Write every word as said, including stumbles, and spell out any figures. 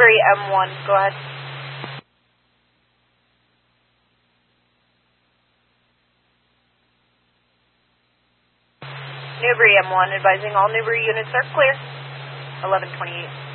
Newbury M one, go ahead. Newbury M one, advising all Newbury units are clear. eleven twenty-eight.